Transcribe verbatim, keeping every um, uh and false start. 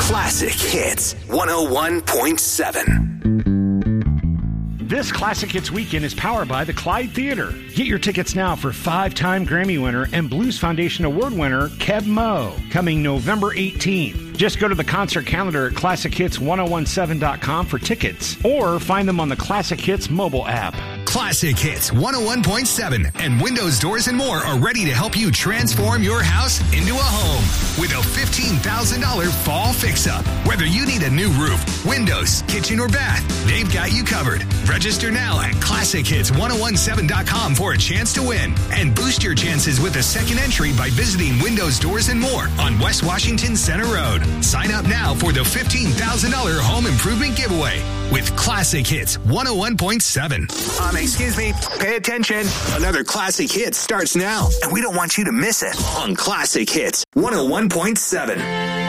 Classic Hits one oh one point seven. This Classic Hits weekend is powered by the Clyde Theater. Get your tickets now for five-time Grammy winner and Blues Foundation Award winner Keb Mo, coming November eighteenth. Just go to the concert calendar at classic hits ten seventeen dot com for tickets, or find them on the Classic Hits mobile app. Classic Hits one oh one point seven and Windows, Doors, and More are ready to help you transform your house into a home with a fifteen thousand dollars fall fix-up. Whether you need a new roof, windows, kitchen, or bath, they've got you covered. Register now at classic hits ten seventeen dot com for a chance to win and boost your chances with a second entry by visiting Windows, Doors, and More on West Washington Center Road. Sign up now for the fifteen thousand dollars home improvement giveaway with Classic Hits one oh one point seven. Um, excuse me, pay attention. Another Classic Hits starts now, and we don't want you to miss it on Classic Hits one oh one point seven.